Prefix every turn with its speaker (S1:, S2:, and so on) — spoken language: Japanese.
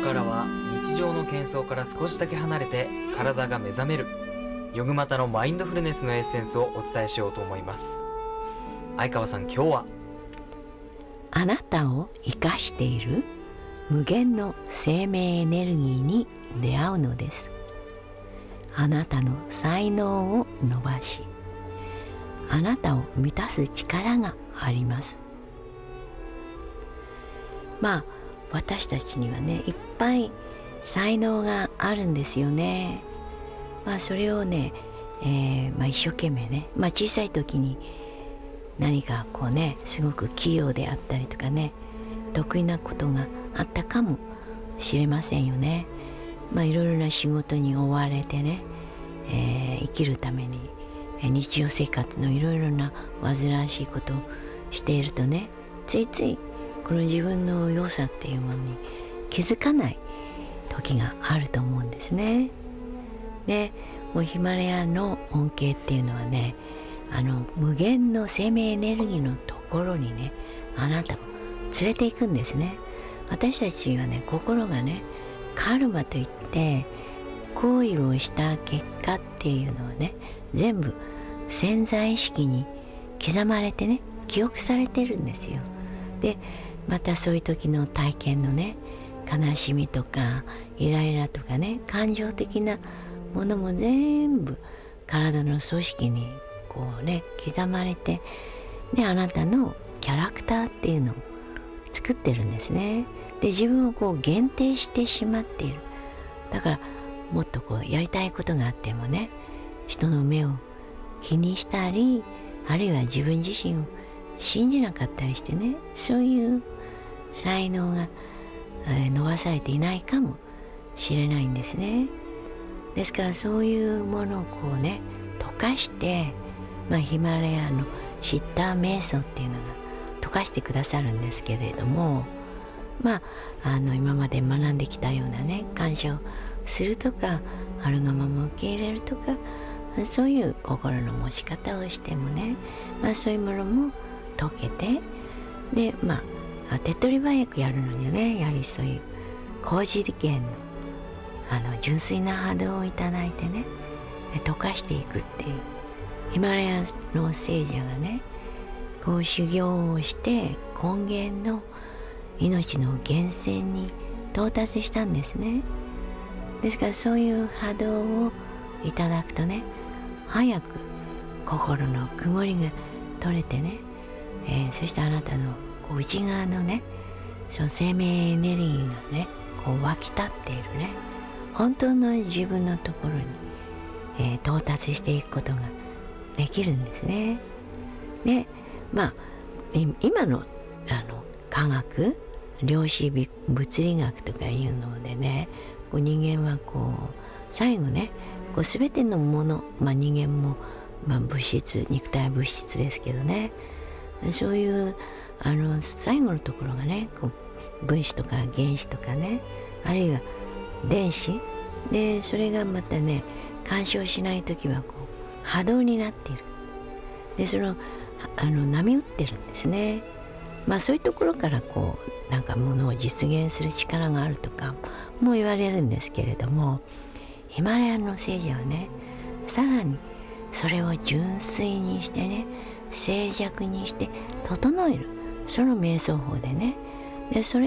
S1: からは日常の喧騒から少しだけ離れて体が目覚めるヨグマタのマインドフルネスのエッセンスをお伝えしようと思います。相川さん、今日は
S2: あなたを生かしている無限の生命エネルギーに出会うのです。あなたの才能を伸ばし、あなたを満たす力があります。私たちにはね、いっぱい才能があるんですよね。それをね、一生懸命ね、小さい時に何かすごく器用であったりとかね、得意なことがあったかもしれませんよね。いろいろな仕事に追われてね、生きるために日常生活のいろいろな煩わしいことをしているとね、ついついこの自分の良さっていうものに気づかない時があると思うんですね。で、もうヒマラヤの恩恵っていうのはね、無限の生命エネルギーのところにね、あなたを連れていくんですね。私たちはね、心がね、カルマといって行為をした結果っていうのはね、全部潜在意識に刻まれてね、記憶されてるんですよ。で、またそういう時の体験のね、悲しみとかイライラとかね、感情的なものも全部体の組織に刻まれて、で、あなたのキャラクターっていうのを作ってるんですね。で、自分を限定してしまっている。だからもっとやりたいことがあってもね、人の目を気にしたり、あるいは自分自身を信じなかったりしてね、そういう才能が伸ばされていないかもしれないんですね。ですからそういうものを溶かして、ヒマラヤのシッター瞑想っていうのが溶かしてくださるんですけれども、今まで学んできたようなね、感謝をするとか、あるがまま受け入れるとか、そういう心の持ち方をしてもね、そういうものも溶けて、で、手っ取り早くやるのにはね、やはりそういう高次元の純粋な波動をいただいてね、溶かしていくっていう、ヒマラヤの聖者がね、修行をして根源の命の源泉に到達したんですね。ですからそういう波動をいただくとね、早く心の曇りが取れてね、そしてあなたの内側のね、その生命エネルギーがね、湧き立っているね、本当の自分のところに、到達していくことができるんですね。で、今の科学、量子物理学とかいうのでね、人間は最後ね、全てのもの、人間も、物質、肉体物質ですけどね、そういう最後のところがね、分子とか原子とかね、あるいは電子で、それがまたね、干渉しないときは波動になっている。で、波打ってるんですね。そういうところからものを実現する力があるとかも言われるんですけれども、ヒマラヤの聖者はね、さらにそれを純粋にしてね、静寂にして整える、その瞑想法でね、でそれ